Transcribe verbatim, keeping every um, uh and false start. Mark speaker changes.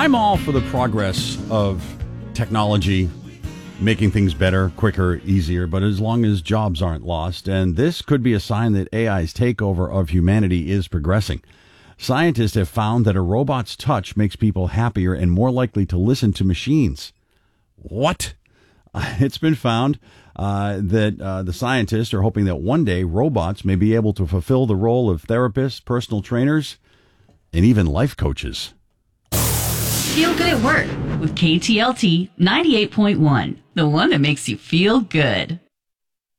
Speaker 1: I'm all for the progress of technology, making things better, quicker, easier, but as long as jobs aren't lost. And this could be a sign that A I's takeover of humanity is progressing. Scientists have found that a robot's touch makes people happier and more likely to listen to machines. What? It's been found uh, that uh, the scientists are hoping that one day robots may be able to fulfill the role of therapists, personal trainers, and even life coaches.
Speaker 2: Feel good at work with K T L T ninety-eight point one, the one that makes you feel good.